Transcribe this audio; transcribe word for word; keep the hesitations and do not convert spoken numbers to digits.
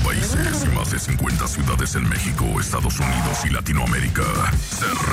países y más de cincuenta ciudades en México, Estados Unidos y Latinoamérica. Se